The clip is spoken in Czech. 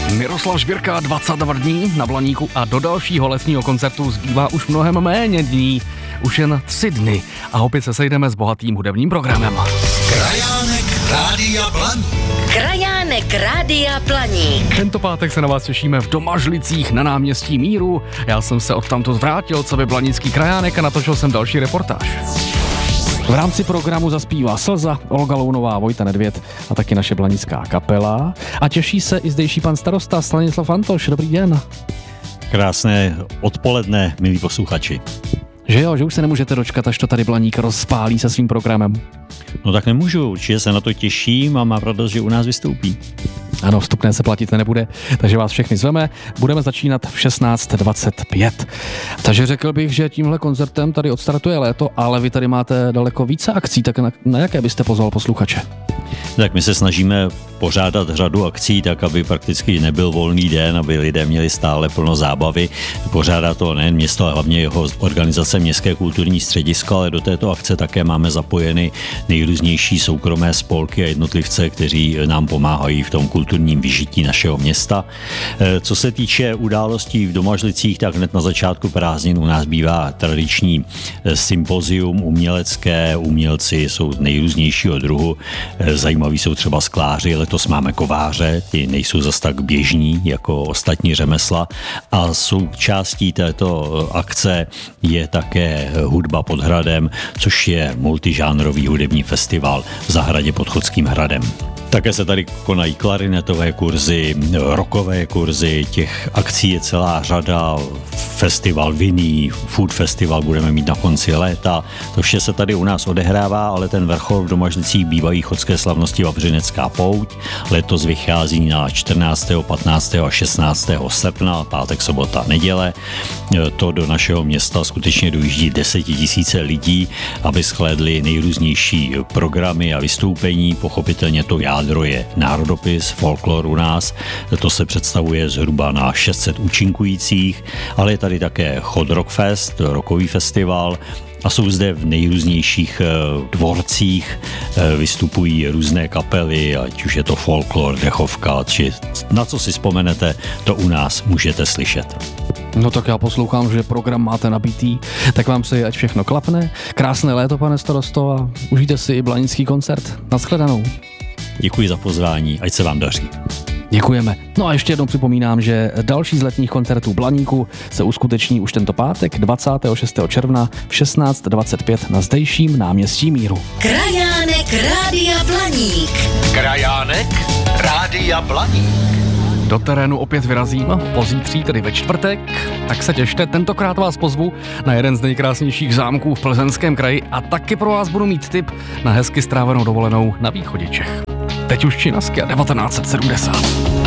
Miroslav Žbírka 22 dní na Blaníku a do dalšího lesního koncertu zbývá už mnohem méně dní, už jen 3 dny a opět se sejdeme s bohatým hudebním programem. Krajánek Rádia Blaník. Krajánek Rádia Blaník. Tento pátek se na vás těšíme v Domažlicích na náměstí Míru. Já jsem se odtamtud vrátil, co by blanický krajánek, a natočil jsem další reportáž. V rámci programu zaspívá Slza, Olga Lounová, Vojta Nedvěd a taky naše blanická kapela. A těší se i zdejší pan starosta Stanislav Antoš. Dobrý den. Krásné odpoledne, milí posluchači. Že jo, že už se nemůžete dočkat, až to tady Blaník rozpálí se svým programem. No tak nemůžu, určitě se na to těším a mám radost, že u nás vystoupí. Ano, vstupné se platit nebude, takže vás všechny zveme. Budeme začínat v 16:25. Takže řekl bych, že tímhle koncertem tady odstartuje léto, ale vy tady máte daleko více akcí, tak na jaké byste pozval posluchače? Tak my se snažíme pořádat řadu akcí tak, aby prakticky nebyl volný den, aby lidé měli stále plno zábavy. Pořádá to nejen město, ale hlavně jeho organizace Městské kulturní středisko, ale do této akce také máme zapojeny nejrůznější soukromé spolky a jednotlivce, kteří nám pomáhají v tom kulturním vyžití našeho města. Co se týče událostí v Domažlicích, tak hned na začátku prázdnin u nás bývá tradiční sympozium umělecké. Umělci jsou nejrůznějšího druhu. Zajímaví jsou třeba skláři, letos máme kováře, ty nejsou zas tak běžní jako ostatní řemesla a součástí této akce je také hudba pod hradem, což je multižánrový hudební festival v zahradě pod Chodským hradem. Také se tady konají klarinetové kurzy, rockové kurzy, těch akcí je celá řada, festival Vinný, food festival budeme mít na konci léta. To vše se tady u nás odehrává, ale ten vrchol v Domažlicích bývají chodské slavnosti Vavřinecká pouť. Letos vychází na 14., 15. a 16. srpna, pátek, sobota, neděle. To do našeho města skutečně dojíždí 10 000 lidí, aby shlédli nejrůznější programy a vystoupení. Pochopitelně to jádro je národopis, folklor u nás. To se představuje zhruba na 600 účinkujících, ale je tady také Chod Rockfest, rockový festival, a jsou zde v nejrůznějších dvorcích, vystupují různé kapely, ať už je to folklor, dechovka, či na co si vzpomenete, to u nás můžete slyšet. No tak já poslouchám, že program máte nabitý, tak vám se ať všechno klapne. Krásné léto, pane starosto, a užijte si i blanický koncert. Nashledanou. Děkuji za pozvání, ať se vám daří. Děkujeme. No a ještě jednou připomínám, že další z letních koncertů Blaníku se uskuteční už tento pátek 26. června v 16:25 na zdejším náměstí Míru. Krajánek Rádia Blaník. Krajánek Rádia Blaník. Do terénu opět vyrazím pozítří, tedy ve čtvrtek, tak se těšte, tentokrát vás pozvu na jeden z nejkrásnějších zámků v Plzeňském kraji a taky pro vás budu mít tip na hezky strávenou dovolenou na východě Čech. Teď už Činaska 1970.